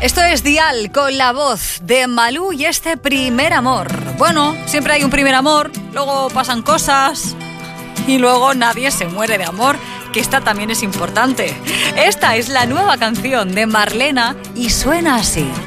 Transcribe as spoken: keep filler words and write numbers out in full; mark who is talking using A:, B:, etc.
A: Esto es Dial con la voz de Malú y este primer amor. Bueno, siempre hay un primer amor, luego pasan cosas y luego nadie se muere de amor, que esta también es importante. Esta es la nueva canción de Marlena y suena así.